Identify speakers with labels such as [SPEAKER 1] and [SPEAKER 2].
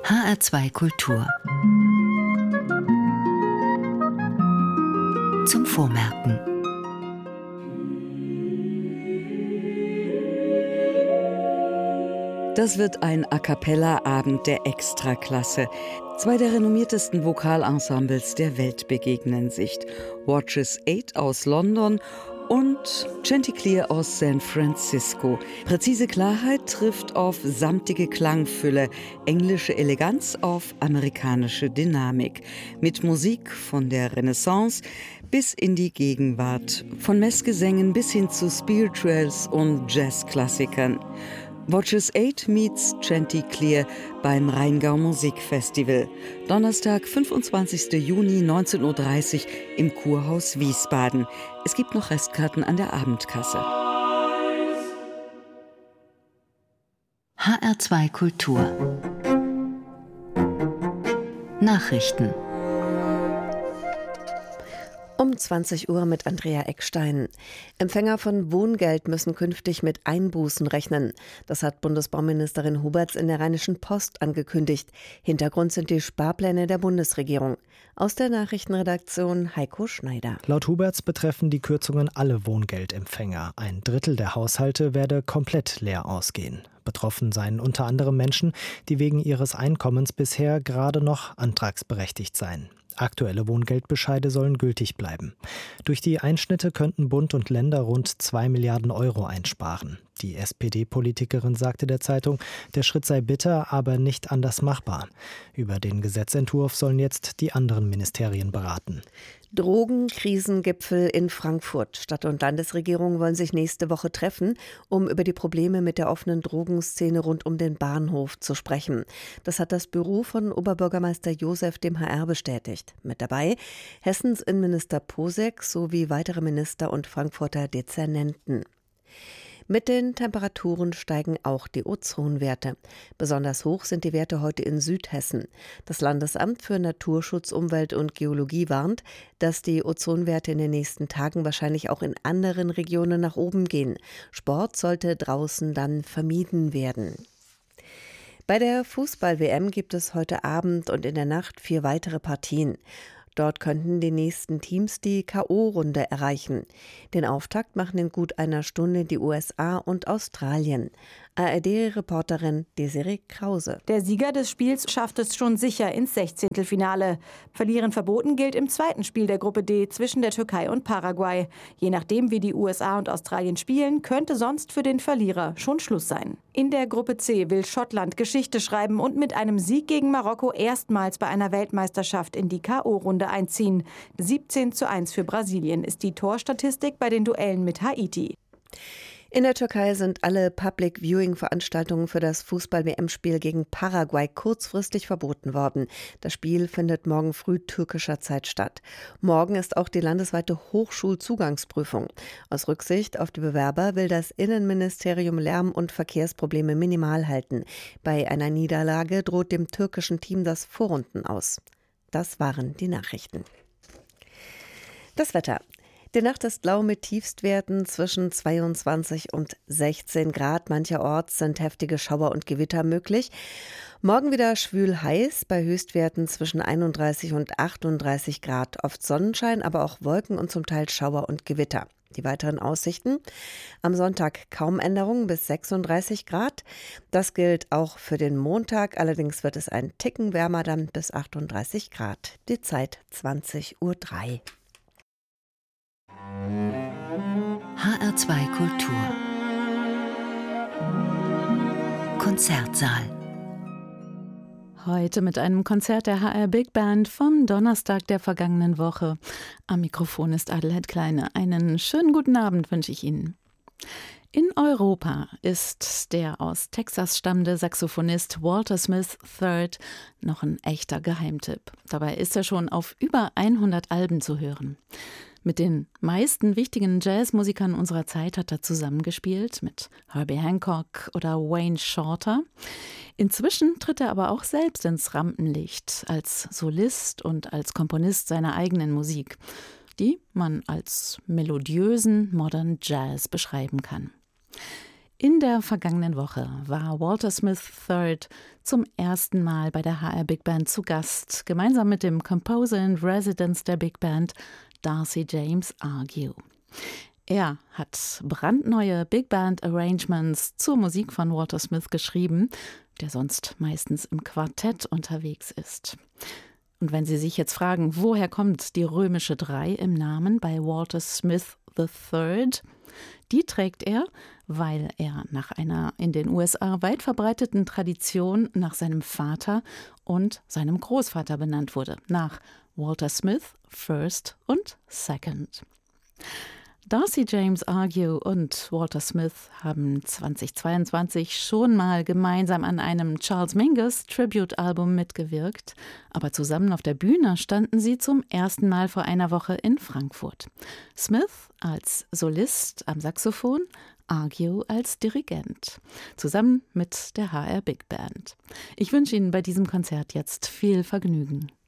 [SPEAKER 1] HR2 Kultur. Zum Vormerken.
[SPEAKER 2] Das wird ein A-cappella-Abend der Extraklasse. Zwei der renommiertesten Vokalensembles der Welt begegnen sich. Watches 8 aus London und Chanticleer aus San Francisco. Präzise Klarheit trifft auf samtige Klangfülle, englische Eleganz auf amerikanische Dynamik. Mit Musik von der Renaissance bis in die Gegenwart. Von Messgesängen bis hin zu Spirituals und Jazzklassikern. Watches 8 meets Chanticleer beim Rheingau Musikfestival. Donnerstag, 25. Juni, 19.30 Uhr im Kurhaus Wiesbaden. Es gibt noch Restkarten an der Abendkasse.
[SPEAKER 1] HR2 Kultur. Nachrichten.
[SPEAKER 3] Um 20 Uhr mit Andrea Eckstein. Empfänger von Wohngeld müssen künftig mit Einbußen rechnen. Das hat Bundesbauministerin Huberts in der Rheinischen Post angekündigt. Hintergrund sind die Sparpläne der Bundesregierung. Aus der Nachrichtenredaktion Heiko Schneider.
[SPEAKER 4] Laut Huberts betreffen die Kürzungen alle Wohngeldempfänger. Ein Drittel der Haushalte werde komplett leer ausgehen. Betroffen seien unter anderem Menschen, die wegen ihres Einkommens bisher gerade noch antragsberechtigt seien. Aktuelle Wohngeldbescheide sollen gültig bleiben. Durch die Einschnitte könnten Bund und Länder rund 2 Milliarden Euro einsparen. Die SPD-Politikerin sagte der Zeitung, der Schritt sei bitter, aber nicht anders machbar. Über den Gesetzentwurf sollen jetzt die anderen Ministerien beraten.
[SPEAKER 3] Drogenkrisengipfel in Frankfurt. Stadt- und Landesregierung wollen sich nächste Woche treffen, um über die Probleme mit der offenen Drogenszene rund um den Bahnhof zu sprechen. Das hat das Büro von Oberbürgermeister Josef dem HR bestätigt. Mit dabei Hessens Innenminister Posek sowie weitere Minister und Frankfurter Dezernenten. Mit den Temperaturen steigen auch die Ozonwerte. Besonders hoch sind die Werte heute in Südhessen. Das Landesamt für Naturschutz, Umwelt und Geologie warnt, dass die Ozonwerte in den nächsten Tagen wahrscheinlich auch in anderen Regionen nach oben gehen. Sport sollte draußen dann vermieden werden. Bei der Fußball-WM gibt es heute Abend und in der Nacht 4 weitere Partien. Dort könnten die nächsten Teams die K.O.-Runde erreichen. Den Auftakt machen in gut einer Stunde die USA und Australien. ARD-Reporterin Desiree Krause.
[SPEAKER 5] Der Sieger des Spiels schafft es schon sicher ins Sechzehntelfinale. Verlieren verboten gilt im zweiten Spiel der Gruppe D zwischen der Türkei und Paraguay. Je nachdem, wie die USA und Australien spielen, könnte sonst für den Verlierer schon Schluss sein. In der Gruppe C will Schottland Geschichte schreiben und mit einem Sieg gegen Marokko erstmals bei einer Weltmeisterschaft in die K.O.-Runde einziehen. 17:1 für Brasilien ist die Torstatistik bei den Duellen mit Haiti.
[SPEAKER 3] In der Türkei sind alle Public-Viewing-Veranstaltungen für das Fußball-WM-Spiel gegen Paraguay kurzfristig verboten worden. Das Spiel findet morgen früh türkischer Zeit statt. Morgen ist auch die landesweite Hochschulzugangsprüfung. Aus Rücksicht auf die Bewerber will das Innenministerium Lärm- und Verkehrsprobleme minimal halten. Bei einer Niederlage droht dem türkischen Team das Vorrunden aus. Das waren die Nachrichten. Das Wetter. Die Nacht ist blau mit Tiefstwerten zwischen 22 und 16 Grad. Mancherorts sind heftige Schauer und Gewitter möglich. Morgen wieder schwül heiß bei Höchstwerten zwischen 31 und 38 Grad. Oft Sonnenschein, aber auch Wolken und zum Teil Schauer und Gewitter. Die weiteren Aussichten. Am Sonntag kaum Änderungen bis 36 Grad. Das gilt auch für den Montag. Allerdings wird es ein Ticken wärmer dann bis 38 Grad. Die Zeit 20:03 Uhr.
[SPEAKER 1] HR2 Kultur. Konzertsaal.
[SPEAKER 6] Heute mit einem Konzert der HR Big Band vom Donnerstag der vergangenen Woche. Am Mikrofon ist Adelheid Kleine. Einen schönen guten Abend wünsche ich Ihnen. In Europa ist der aus Texas stammende Saxophonist Walter Smith III noch ein echter Geheimtipp. Dabei ist er schon auf über 100 Alben zu hören. Mit den meisten wichtigen Jazzmusikern unserer Zeit hat er zusammengespielt, mit Herbie Hancock oder Wayne Shorter. Inzwischen tritt er aber auch selbst ins Rampenlicht als Solist und als Komponist seiner eigenen Musik, die man als melodiösen Modern Jazz beschreiben kann. In der vergangenen Woche war Walter Smith III zum ersten Mal bei der HR Big Band zu Gast, gemeinsam mit dem Composer in Residence der Big Band, Darcy James Argue. Er hat brandneue Big Band Arrangements zur Musik von Walter Smith geschrieben, der sonst meistens im Quartett unterwegs ist. Und wenn Sie sich jetzt fragen, woher kommt die römische 3 im Namen bei Walter Smith III, die trägt er, weil er nach einer in den USA weit verbreiteten Tradition nach seinem Vater und seinem Großvater benannt wurde, nach Walter Smith First und Second. Darcy James Argue und Walter Smith haben 2022 schon mal gemeinsam an einem Charles Mingus Tribute-Album mitgewirkt, aber zusammen auf der Bühne standen sie zum ersten Mal vor einer Woche in Frankfurt. Smith als Solist am Saxophon, Argue als Dirigent, zusammen mit der HR Big Band. Ich wünsche Ihnen bei diesem Konzert jetzt viel Vergnügen.